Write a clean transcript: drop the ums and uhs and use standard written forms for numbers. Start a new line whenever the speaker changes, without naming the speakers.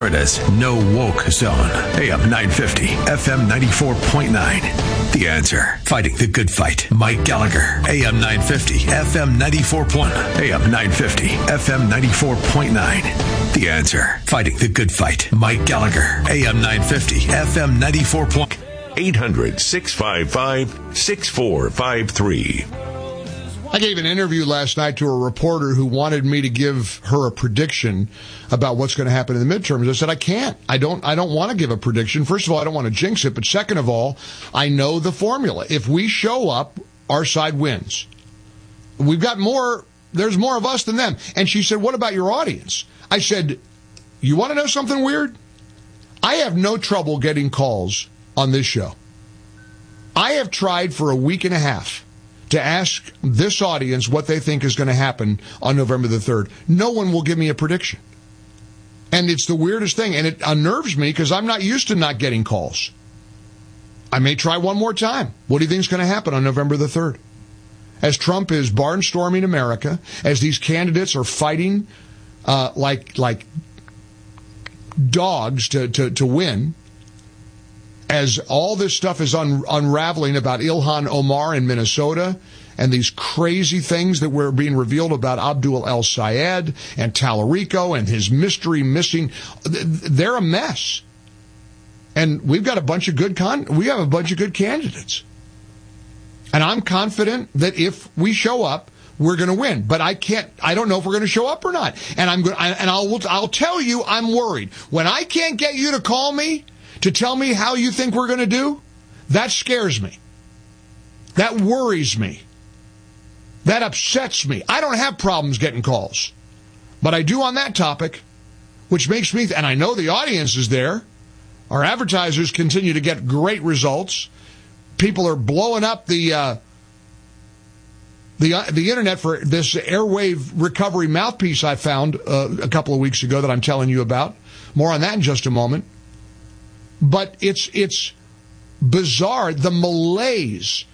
Florida's No Woke Zone. AM 950, FM 94.9. The Answer. Fighting the good fight. Mike Gallagher. AM 950, FM 94.1. AM 950, FM 94.9. The Answer. Fighting the good fight. Mike Gallagher. AM 950, FM 94.9.
800-655-6453.
I gave an interview last night to a reporter who wanted me to give her a prediction about what's going to happen in the midterms. I said, I can't. I don't want to give a prediction. First of all, I don't want to jinx it. But second of all, I know the formula. If we show up, our side wins. We've got more. There's more of us than them. And she said, what about your audience? I said, you want to know something weird? I have no trouble getting calls on this show. I have tried for a week and a half to ask this audience what they think is going to happen on November the 3rd. No one will give me a prediction. And it's the weirdest thing, and it unnerves me because I'm not used to not getting calls. I may try one more time. What do you think is going to happen on November the 3rd? As Trump is barnstorming America, as these candidates are fighting like dogs to win, as all this stuff is unraveling about Ilhan Omar in Minnesota and these crazy things that were being revealed about Abdul El Sayed and Tallarico and his mystery missing, they're a mess. And we've got a bunch of good candidates. And I'm confident that if we show up, we're going to win. But I don't know if we're going to show up or not. And I'll tell you, I'm worried. When I can't get you to call me to tell me how you think we're going to do, that scares me. That worries me. That upsets me. I don't have problems getting calls. But I do on that topic, which makes me, and I know the audience is there. Our advertisers continue to get great results. People are blowing up the internet for this airwave recovery mouthpiece I found a couple of weeks ago that I'm telling you about. More on that in just a moment. But it's bizarre, the malaise